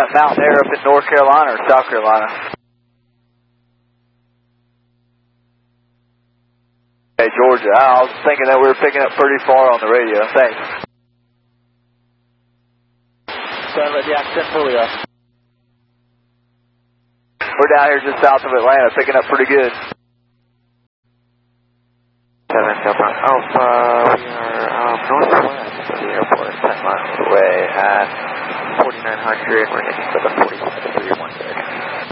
that mountain air up in North Carolina or South Carolina? Hey, Georgia. I was thinking that we were picking up pretty far on the radio. Thanks. Sorry, yeah, 10 fully up. We're down here just south of Atlanta, picking up pretty good. 7 Delta Alpha, we are northwest of the airport, 10 miles away at 4900. We're heading for the 45 degree 1 day.